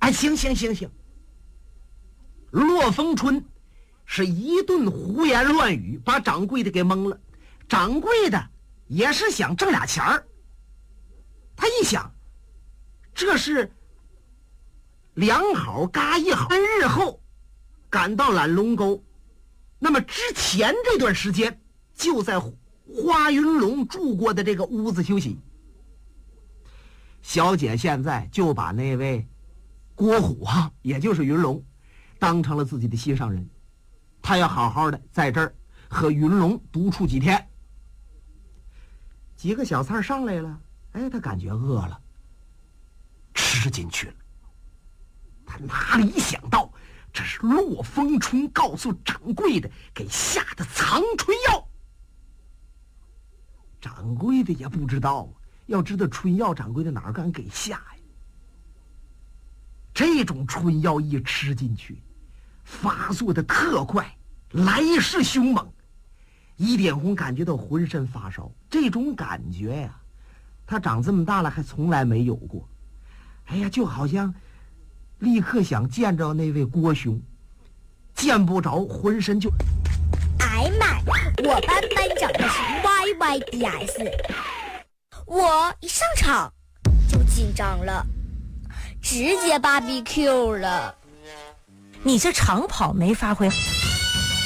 哎，行，骆逢春是一顿胡言乱语，把掌柜的给蒙了。掌柜的也是想挣俩钱儿，他一想，这是两好嘎一好，3日后赶到揽龙沟，那么之前这段时间就在花云龙住过的这个屋子休息。小姐现在就把那位郭虎啊，也就是云龙，当成了自己的心上人，她要好好的在这儿和云龙独处几天。几个小菜上来了，哎，他感觉饿了，吃进去了。他哪里想到，这是骆逢春告诉掌柜的给下的藏春药。掌柜的也不知道，要知道春药，掌柜的哪敢给下呀？这种春药一吃进去，发作的特快，来势凶猛。一点红感觉到浑身发烧，这种感觉呀，他长这么大了还从来没有过。哎呀，就好像立刻想见着那位郭兄，见不着，浑身就…… 哎妈！我班班长的是 YYDS， 我一上场就紧张了，直接BBQ了。 你这长跑没发挥。